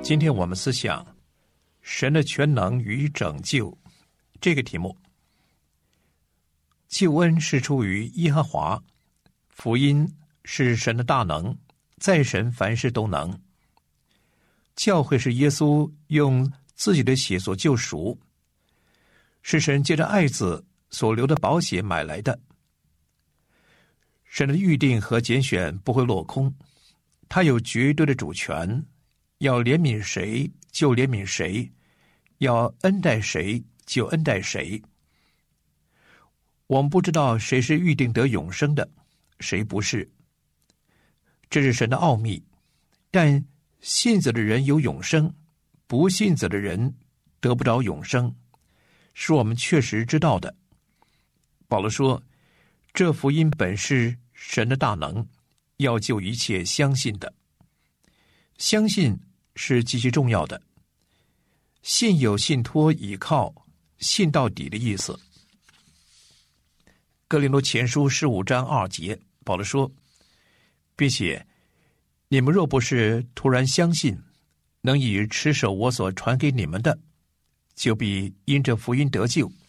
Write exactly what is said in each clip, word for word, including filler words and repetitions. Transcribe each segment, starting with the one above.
今天我们思想神的全能与拯救这个题目。救恩是出于耶和华，福音是神的大能，在神凡事都能。教会是耶稣用自己的血所救赎，是神借着爱子所留的宝血买来的。神的预定和拣选不会落空，他有绝对的主权，要怜悯谁就怜悯谁，要恩待谁就恩待谁。我们不知道谁是预定得永生的，谁不是，这是神的奥秘。但信子的人有永生，不信子的人得不着永生，是我们确实知道的。保罗说，这福音本是神的大能，要救一切相信的。相信是极其重要的，信有信托倚靠信到底的意思。哥林多前书十五章二节，保罗说，并且你们若不是突然相信，能以持守我所传给你们的，就必因这福音得救。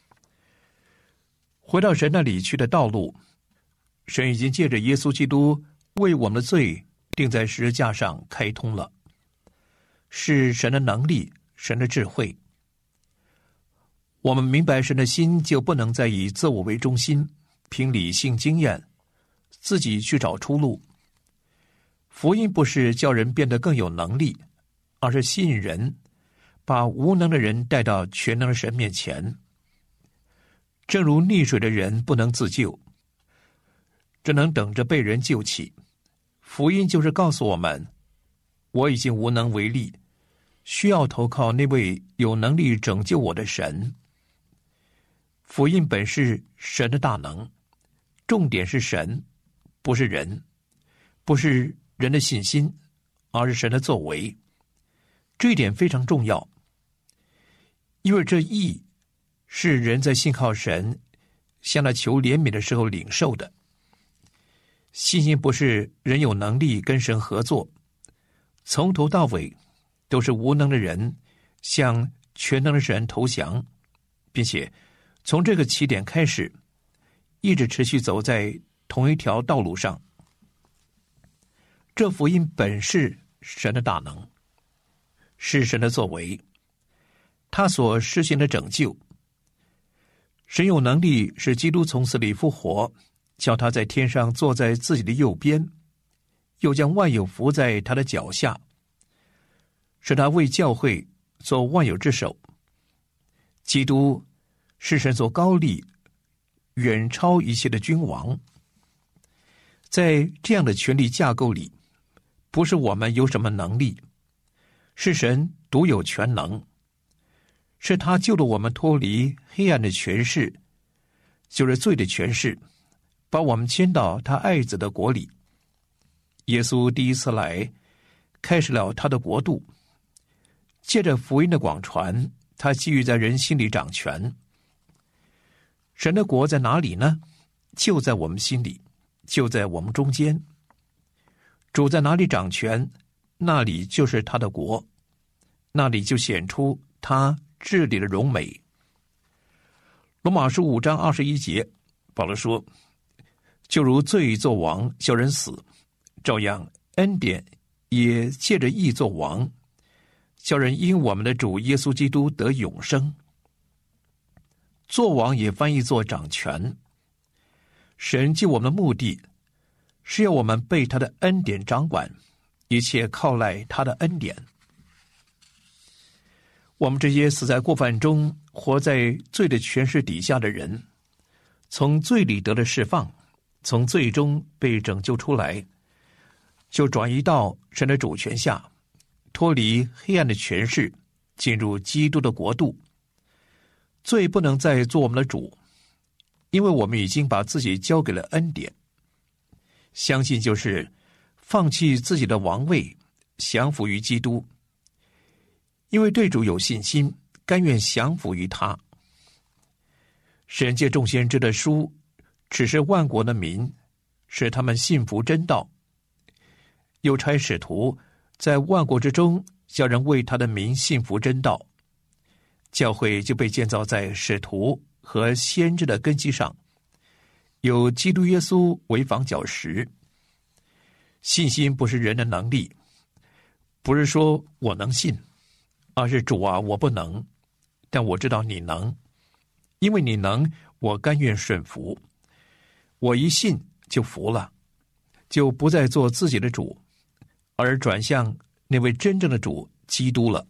回到神那里去的道路，神已经借着耶稣基督为我们的罪钉在十字架上开通了，是神的能力，神的智慧。我们明白神的心，就不能再以自我为中心，凭理性经验自己去找出路。福音不是叫人变得更有能力，而是吸引人，把无能的人带到全能的神面前。正如溺水的人不能自救，只能等着被人救起。福音就是告诉我们，我已经无能为力，需要投靠那位有能力拯救我的神。福音本是神的大能，重点是神，不是人，不是人的信心，而是神的作为。这一点非常重要，因为这义是人在信靠神向他求怜悯的时候领受的。信心不是人有能力跟神合作，从头到尾都是无能的人向全能的神投降，并且从这个起点开始，一直持续走在同一条道路上。这福音本是神的大能，是神的作为，他所施行的拯救。神有能力使基督从死里复活，叫他在天上坐在自己的右边，又将万有伏在他的脚下，使他为教会做万有之首。基督是神所高立，远超一切的君王。在这样的权力架构里，不是我们有什么能力，是神独有全能，是他救了我们脱离黑暗的权势，就是罪的权势，把我们迁到他爱子的国里。耶稣第一次来，开始了他的国度，借着福音的广传，他基于在人心里掌权。神的国在哪里呢？就在我们心里，就在我们中间。主在哪里掌权，那里就是他的国，那里就显出他治理的荣美。罗马书五章二十一节，保罗说，就如罪作王叫人死，照样恩典也借着义作王，叫人因我们的主耶稣基督得永生。作王也翻译作掌权。神救我们的目的是要我们被他的恩典掌管，一切靠赖他的恩典。我们这些死在过犯中，活在罪的权势底下的人，从罪里得了释放，从罪中被拯救出来，就转移到神的主权下，脱离黑暗的权势，进入基督的国度。罪不能再做我们的主，因为我们已经把自己交给了恩典。相信就是放弃自己的王位，降服于基督。因为对主有信心，甘愿降服于他。神借众先知的书指示万国的民，使他们信服真道，又差使徒在万国之中叫人为他的名信服真道。教会就被建造在使徒和先知的根基上，有基督耶稣为房角石。信心不是人的能力，不是说我能信，而是主啊，我不能，但我知道你能，因为你能，我甘愿顺服。我一信就服了，就不再做自己的主，而转向那位真正的主基督了。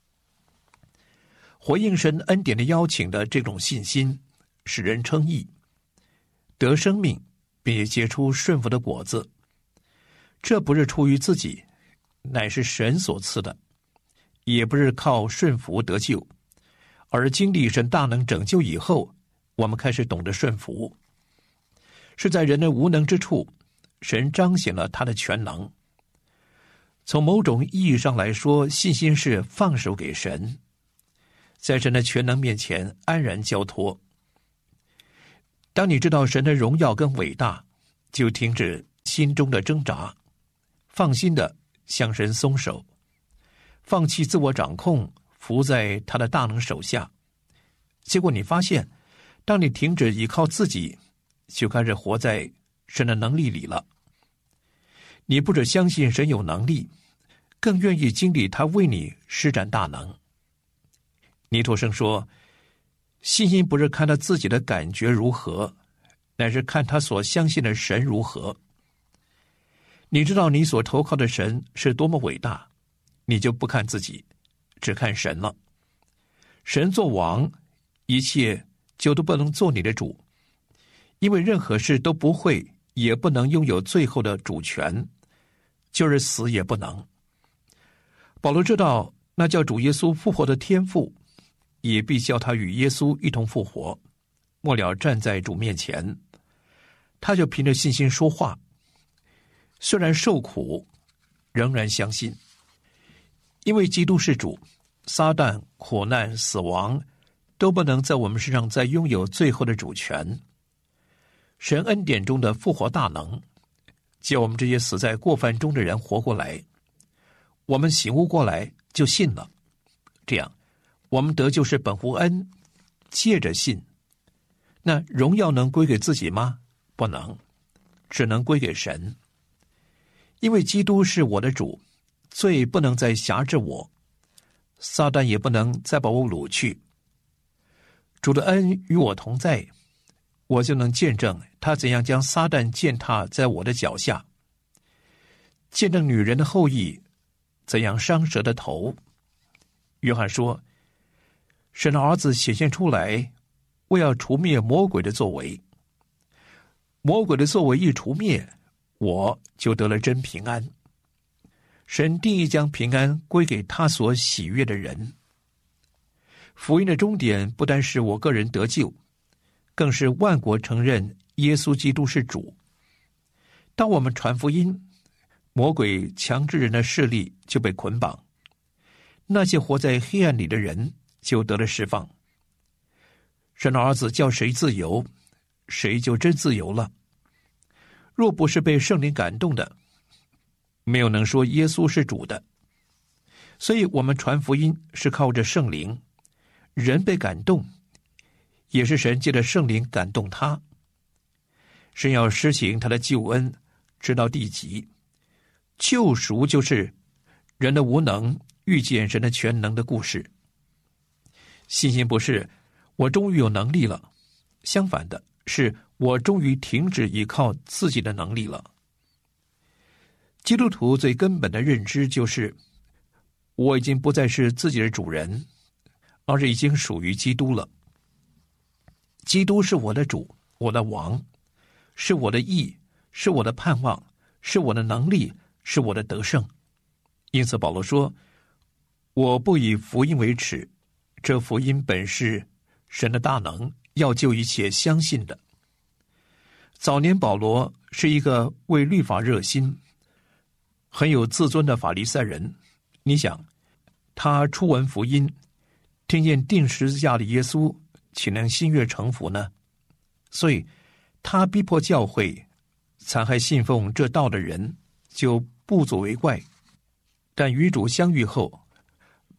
回应神恩典的邀请的这种信心，使人称义，得生命，并且结出顺服的果子。这不是出于自己，乃是神所赐的，也不是靠顺服得救，而经历神大能拯救以后，我们开始懂得顺服。是在人的无能之处，神彰显了他的全能。从某种意义上来说，信心是放手给神，在神的全能面前安然交托。当你知道神的荣耀跟伟大，就停止心中的挣扎，放心的向神松手，放弃自我掌控，伏在他的大能手下。结果你发现，当你停止依靠自己，就开始活在神的能力里了。你不只相信神有能力，更愿意经历他为你施展大能。尼托生说，信心不是看他自己的感觉如何，乃是看他所相信的神如何。你知道你所投靠的神是多么伟大，你就不看自己，只看神了。神做王，一切就都不能做你的主，因为任何事都不会也不能拥有最后的主权，就是死也不能。保罗知道，那叫主耶稣复活的天父，也必叫他与耶稣一同复活，末了站在主面前，他就凭着信心说话。虽然受苦，仍然相信，因为基督是主，撒旦、苦难、死亡都不能在我们身上再拥有最后的主权。神恩典中的复活大能，叫我们这些死在过犯中的人活过来，我们醒悟过来就信了。这样，我们得救是本乎恩，借着信。那荣耀能归给自己吗？不能，只能归给神。因为基督是我的主，罪不能再辖制我，撒旦也不能再把我掳去。主的恩与我同在，我就能见证他怎样将撒旦践踏在我的脚下，见证女人的后裔怎样伤蛇的头。约翰说，神的儿子显现出来，为要除灭魔鬼的作为。魔鬼的作为一除灭，我就得了真平安。神定义将平安归给他所喜悦的人。福音的终点不单是我个人得救，更是万国承认耶稣基督是主。当我们传福音，魔鬼强制人的势力就被捆绑，那些活在黑暗里的人就得了释放。神的儿子叫谁自由，谁就真自由了。若不是被圣灵感动的，没有能说耶稣是主的。所以我们传福音是靠着圣灵，人被感动，也是神借着圣灵感动他。神要施行他的救恩，直到地极。救赎就是人的无能遇见神的全能的故事。信心不是我终于有能力了，相反的是我终于停止依靠自己的能力了。基督徒最根本的认知就是，我已经不再是自己的主人，而是已经属于基督了。基督是我的主，我的王，是我的义，是我的盼望，是我的能力，是我的得胜。因此保罗说，我不以福音为耻，这福音本是神的大能，要救一切相信的。早年保罗是一个为律法热心、很有自尊的法利赛人。你想，他初闻福音，听见钉十字架的耶稣，岂能心悦诚服呢？所以他逼迫教会，残害信奉这道的人，就不足为怪。但与主相遇后，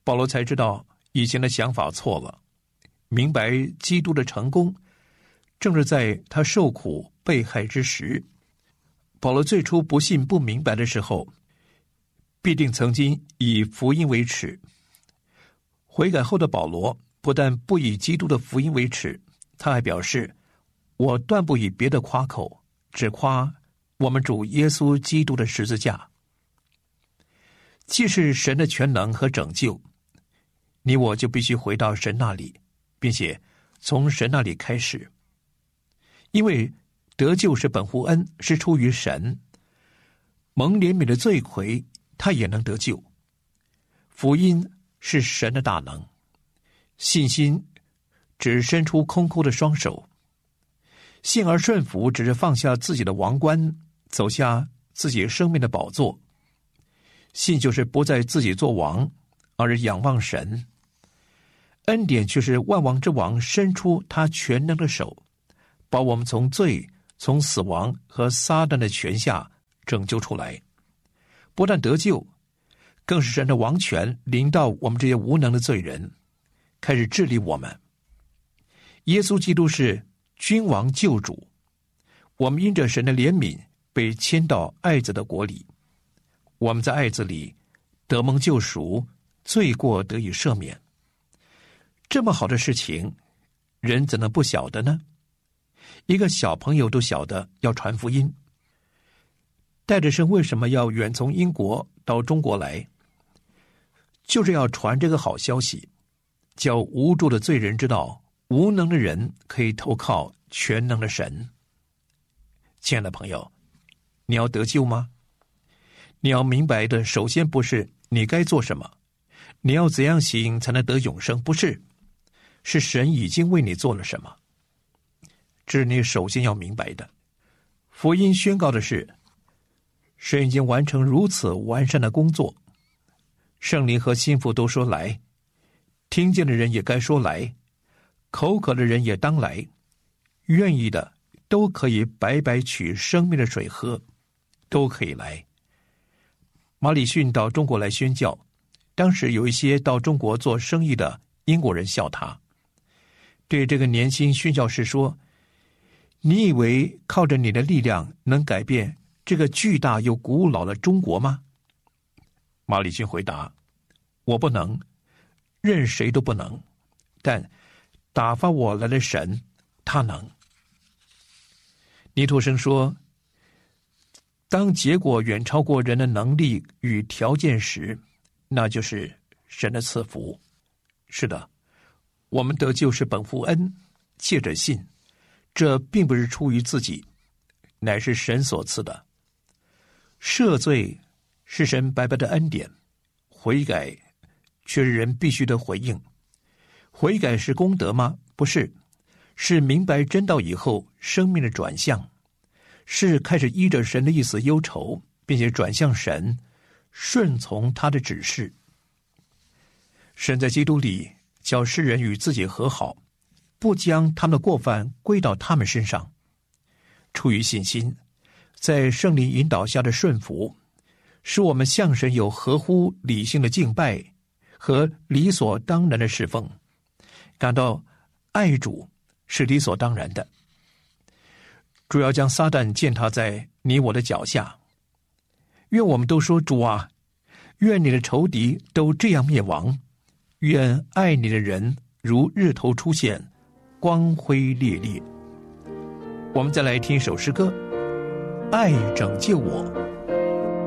保罗才知道以前的想法错了，明白基督的成功正是在他受苦被害之时。保罗最初不信不明白的时候，必定曾经以福音为耻。悔改后的保罗不但不以基督的福音为耻，他还表示，我断不以别的夸口，只夸我们主耶稣基督的十字架。既是神的全能和拯救，你我就必须回到神那里，并且从神那里开始。因为得救是本乎恩，是出于神，蒙怜悯的罪魁他也能得救。福音是神的大能，信心只伸出空空的双手，信而顺服只是放下自己的王冠，走下自己生命的宝座。信就是不再自己做王，而仰望神。恩典却是万王之王伸出他全能的手，把我们从罪、从死亡和撒旦的权下拯救出来。不但得救，更是神的王权临到我们这些无能的罪人，开始治理我们。耶稣基督是君王救主，我们因着神的怜悯被迁到爱子的国里。我们在爱子里得蒙救赎，罪过得以赦免。这么好的事情，人怎能不晓得呢？一个小朋友都晓得要传福音。戴德生为什么要远从英国到中国来？就是要传这个好消息，叫无助的罪人知道，无能的人可以投靠全能的神。亲爱的朋友，你要得救吗？你要明白的，首先不是你该做什么，你要怎样行才能得永生，不是，是神已经为你做了什么。这是你首先要明白的。福音宣告的是，神已经完成如此完善的工作，圣灵和心腹都说来，听见的人也该说来，口渴的人也当来，愿意的都可以白白取生命的水喝，都可以来。马礼逊到中国来宣教，当时有一些到中国做生意的英国人笑他，对这个年轻宣教士说，你以为靠着你的力量能改变这个巨大又古老的中国吗？马礼逊回答，我不能，任谁都不能，但打发我来的神他能。尼托生说，当结果远超过人的能力与条件时，那就是神的赐福。是的，我们得救是本乎恩，借着信，这并不是出于自己，乃是神所赐的。赦罪是神白白的恩典，悔改却是人必须的回应。悔改是功德吗？不是，是明白真道以后生命的转向，是开始依着神的意思忧愁，并且转向神，顺从他的指示。神在基督里叫世人与自己和好，不将他们的过犯归到他们身上。出于信心，在圣灵引导下的顺服，使我们向神有合乎理性的敬拜和理所当然的侍奉，感到爱主是理所当然的。主要将撒旦践踏在你我的脚下。愿我们都说，主啊，愿你的仇敌都这样灭亡，愿爱你的人如日头出现，光辉烈烈。我们再来听一首诗歌，爱拯救我。